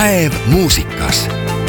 Päev muusikas.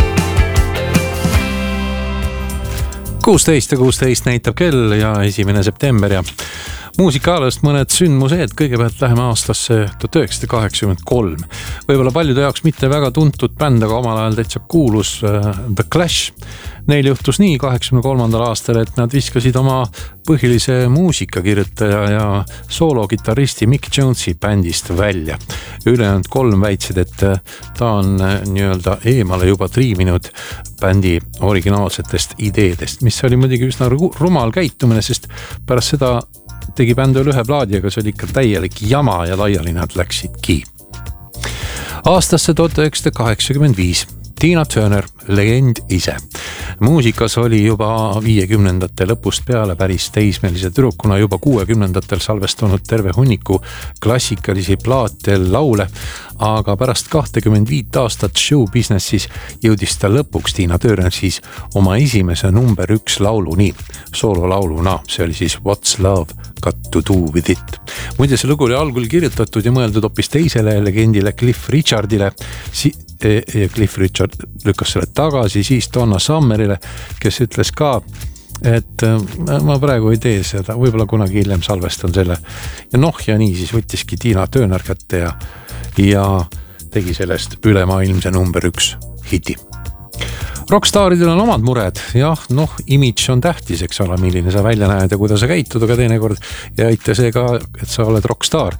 16 näitab kell ja 1. september ja muusikaalast mõned sündmused. Kõigepealt läheme aastasse 1983. Võib-olla paljude jaoks mitte väga tuntud bänd, aga omal ajal täitsa kuulus The Clash. Neil juhtus nii 83. aastal, et nad viskasid oma põhilise muusikakirjutaja ja soologitarristi Mick Jonesi bändist välja. Ülejäänud 3 väitsid, et ta on nii-öelda eemale juba triiminud bändi originaalsetest ideedest, mis oli muidugi üsna rumal käitumine, sest pärast seda tegi bänd veel 1 plaadi, aga see oli ikka täielik jama ja laiali nad läksidki. Aastasse 1985. Tina Turner, legend ise. Muusikas oli juba 50ndate lõpust peale päris teismelise tüdrukuna juba 60ndatel salvestunud terve hunniku klassikalisi plaate laule, aga pärast 25 aastat show businessis jõudis ta lõpuks Tina Turner siis oma esimese number 1 lauluni, soololauluna. See oli siis What's Love Got to Do With It. Muide, see lugu oli algul kirjutatud ja mõeldud hoopis teisele legendile Cliff Richardile. Ja Cliff Richard lükkas selle tagasi siis Donna Summerile, kes ütles ka, et ma praegu ei tee seda, võib-olla kunagi hiljem salvestan selle. Ja nii siis võttiski Tina Turner kätte ja tegi sellest ülemaailmse number 1 hiti. Rockstaaridel on omad mured. Jah, image on tähtis, eks ole, milline sa välja näed ja kuidas sa käitud, aga teinekord ja aita see ka, et sa oled rockstaar.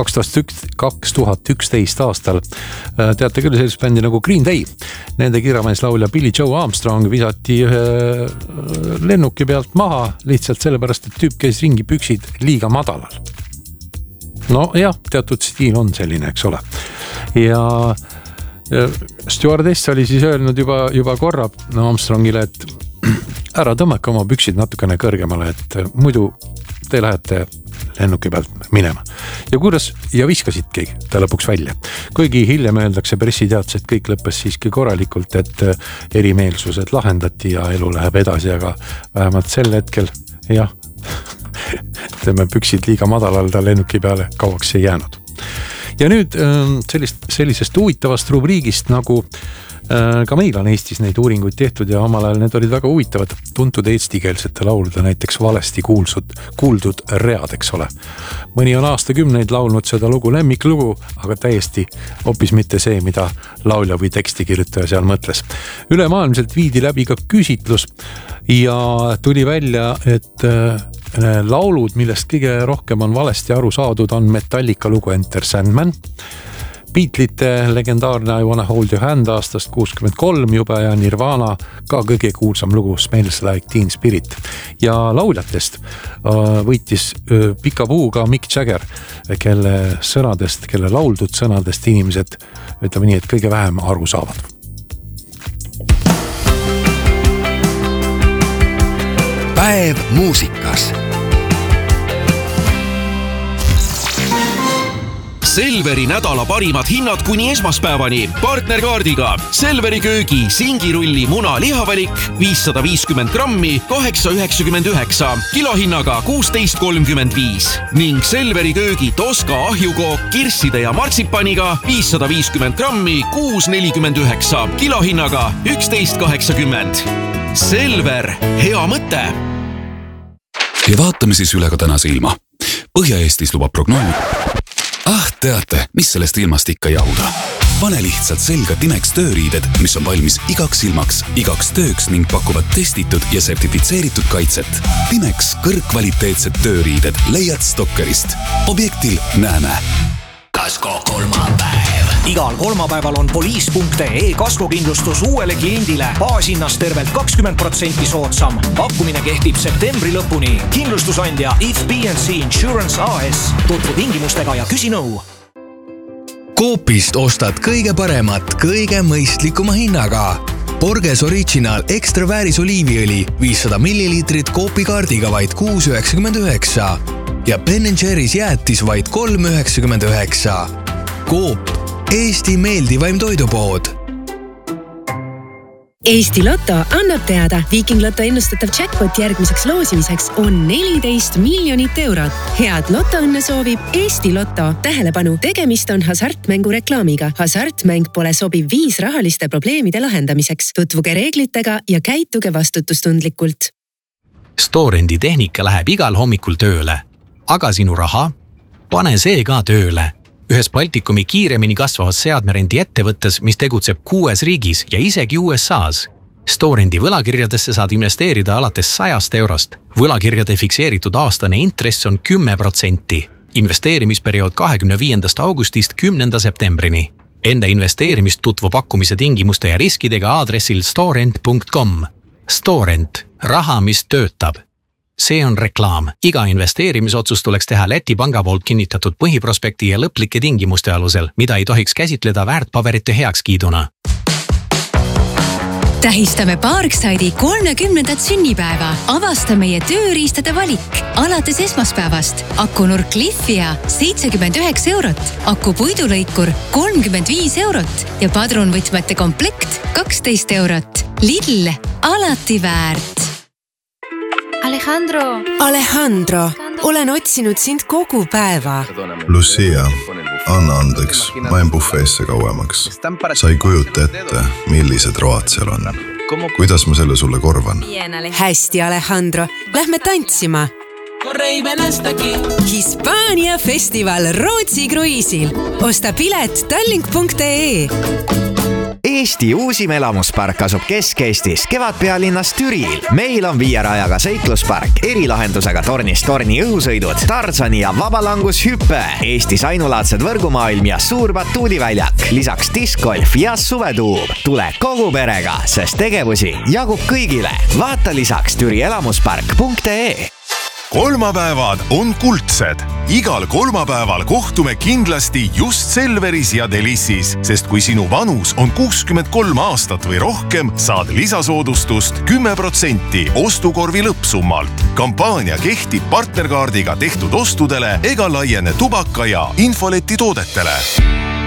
2011 aastal teate küll sellist bändi nagu Green Day. Nende kirjameeslaulja Billy Joe Armstrong visati ühe lennuki pealt maha lihtsalt sellepärast, et tüüp käis ringi püksid liiga madalal. Teatud stiil on selline, eks ole. Ja stewardess oli siis öelnud juba korra Armstrongile, et ära tõmmake oma püksid natukene kõrgemale, et muidu te lähete lennuki pealt minema. Ja viskasidki ta lõpuks välja. Kuigi hiljem öeldakse pressiteates, et kõik lõppes siiski korralikult, et erimeelsused lahendati ja elu läheb edasi, aga vähemalt sel hetkel, teeme püksid liiga madalal ta lennuki peale kauaks ei jäänud. Ja nüüd sellisest huvitavast rubriigist, nagu ka meil on Eestis neid uuringuid tehtud ja omal ajal need olid väga huvitavad, tuntud eestikeelsete laulude, näiteks valesti kuuldud read, eks ole. Mõni on aastakümneid laulnud seda lugu lemmiklugu, aga täiesti hoopis mitte see, mida laulja või tekstikirjutaja seal mõtles. Ülemaailmselt viidi läbi ka küsitlus ja tuli välja, et laulud, millest kõige rohkem on valesti aru saadud, on Metallica lugu Enter Sandman, Beatlesite legendaarne I Wanna Hold Your Hand aastast 63 juba ja Nirvana ka kõige kuulsam lugu Smells Like Teen Spirit. Ja lauljatest võitis pika puuga Mick Jagger, kelle lauldud sõnadest inimesed, ütleme nii, et kõige vähem aru saavad. Päev muusikas. Selveri nädala parimad hinnad kuni esmaspäevani partnerkaardiga. Selveri köögi singirulli muna lihavalik 550 grammi 8,99 kilohinnaga 16,35 ning Selveri köögi Toska ahjukook kirsside ja martsipaniga 550 grammi 6,49 kilohinnaga 11,80. Selver, hea mõte! Ja vaatame siis üle ka tänase ilma. Põhja-Eestis lubab prognoos. Teate, mis sellest ilmast ikka jahuda? Pane lihtsalt selga Timex tööriided, mis on valmis igaks ilmaks, igaks tööks ning pakuvad testitud ja sertifitseeritud kaitset. Timex kõrgkvaliteetsed tööriided leiad Stokkerist. Objektil näeme. Kasko kolmapäev. Igal kolmapäeval on poliis.ee kaskokindlustus uuele kliendile baashinnast tervelt 20% soodsam. Pakkumine kehtib septembri lõpuni. Kindlustusandja If B&C Insurance AS. Tutvu tingimustega ja küsi nõu. Coopist ostad kõige paremat, kõige mõistlikuma hinnaga. Borges Original Extra vääris oliiviõli 500 milliliitrit Coopi kaardiga vaid 6,99 ja Ben & Jerry's jäätis vaid 3,99. Coop, Eesti meeldivaim toidupood. Eesti Lotto annab teada, Viiking Lotto ennustatav jackpot järgmiseks loosimiseks on 14 miljonit eurot. Head lotoõnne soovib Eesti Lotto. Tähelepanu, tegemist on hasartmängu reklaamiga. Hasartmäng pole sobiv viis rahaliste probleemide lahendamiseks. Tutvuge reeglitega ja käituge vastutustundlikult. Storendi tehnika läheb igal hommikul tööle. Aga sinu raha? Pane see ka tööle. Ühes Baltikumi kiiremini kasvavas seadmerendi ettevõttes, mis tegutseb 6 riigis ja isegi USA's. Storendi võlakirjadesse saad investeerida alates 100 eurost. Võlakirjade fikseeritud aastane intress on 10%. Investeerimisperiood 25. augustist 10. septembrini. Enda investeerimist tutvu pakkumise tingimuste ja riskidega aadressil storent.com. Storent. Raha, mis töötab. See on reklaam. Iga investeerimisotsus tuleks teha Läti panga poolt kinnitatud põhiprospekti ja lõplike tingimuste alusel, mida ei tohiks käsitleda väärtpaberite heakskiiduna. Tähistame Parkside'i 30. sünnipäeva. Avasta meie tööriistade valik. Alates esmaspäevast. Akunurk Lifia 79 eurot. Aku puidulõikur 35 eurot. Ja padrunvõtmete komplekt 12 eurot. Lidl. Alati väärt. Alejandro, olen otsinud sind kogu päeva. Lucia, anna andeks, ma jäin bufeesse kauemaks. Sa ei kujuta ette, millised road seal on. Kuidas ma selle sulle korvan? Hästi, Alejandro. Lähme tantsima. Hispaania festival Rootsi kruiisil. Osta pilet tallink.ee. Eesti uusim elamuspark asub Kesk-Eestis, Kevadpealinnas Türil. Meil on 5 rajaga seikluspark, erilahendusega tornist torni õhusõidud, Tarzani ja vabalangushüppe, Eestis ainulaadsed võrgumaailm ja suur batuudiväljak, lisaks diskgolf ja suvetuub. Tule kogu perega, sest tegevusi jagub kõigile. Vaata lisaks türielamuspark.ee. Kolmapäevad on kuldsed. Igal kolmapäeval kohtume kindlasti just Selveris ja Delissis, sest kui sinu vanus on 63 aastat või rohkem, saad lisasoodustust 10% ostukorvi lõppsummalt. Kampaania kehtib partnerkaardiga tehtud ostudele ega laiene tubaka ja infoleti toodetele.